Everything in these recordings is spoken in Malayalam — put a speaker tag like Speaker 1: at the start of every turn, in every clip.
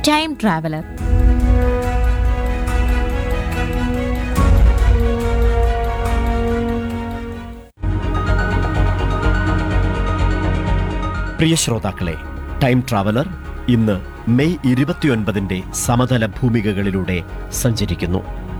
Speaker 1: Time traveller.
Speaker 2: പ്രിയ ശ്രോതാക്കളെ, ടൈം ട്രാവലർ ഇന്ന് മെയ് 29 സമതല ഭൂമികകളിലൂടെ സഞ്ചരിക്കുന്നു.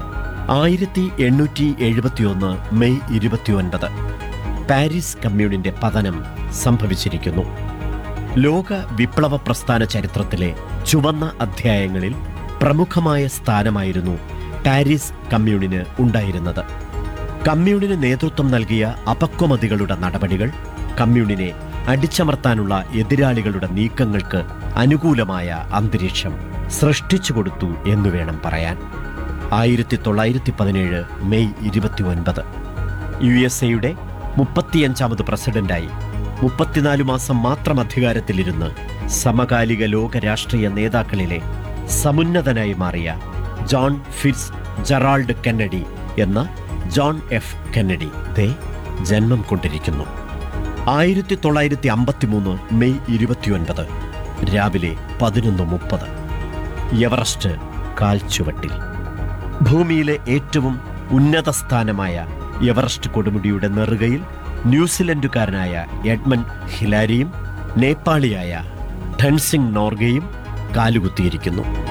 Speaker 2: 1871 മെയ് 29 പാരീസ് കമ്മ്യൂണിന്റെ പതനം സംഭവിച്ചിരിക്കുന്നു. ലോക വിപ്ലവ പ്രസ്ഥാന ചരിത്രത്തിലെ ചുവന്ന അധ്യായങ്ങളിൽ പ്രമുഖമായ സ്ഥാനമായിരുന്നു പാരീസ് കമ്മ്യൂണിന് ഉണ്ടായിരുന്നത്. കമ്മ്യൂണിന് നേതൃത്വം നൽകിയ അപക്വമതികളുടെ നടപടികൾ കമ്മ്യൂണിനെ അടിച്ചമർത്താനുള്ള എതിരാളികളുടെ നീക്കങ്ങൾക്ക് അനുകൂലമായ അന്തരീക്ഷം സൃഷ്ടിച്ചുകൊടുത്തു എന്നുവേണം പറയാൻ. 1917 മെയ് 29 USA-യുടെ 35ാമത് പ്രസിഡന്റായി 34 മാസം മാത്രം അധികാരത്തിലിരുന്ന് സമകാലിക ലോക രാഷ്ട്രീയ നേതാക്കളിലെ സമുന്നതനായി മാറിയ ജോൺ ഫിറ്റ്സ് ജെറാൾഡ് കെന്നഡി എന്ന ജോൺ എഫ് കെന്നഡി ജന്മം കൊണ്ടിരിക്കുന്നു. 1953 മെയ് 29 രാവിലെ 11:30 എവറസ്റ്റ് കാൽച്ചുവട്ടിൽ. ഭൂമിയിലെ ഏറ്റവും ഉന്നത സ്ഥാനമായ എവറസ്റ്റ് കൊടുമുടിയുടെ നെറുകയിൽ ന്യൂസിലൻഡുകാരനായ എഡ്മണ്ട് ഹിലാരിയും നേപ്പാളിയായ ധൻസിംഗ് നോർഗയും കാലുകുത്തിയിരിക്കുന്നു.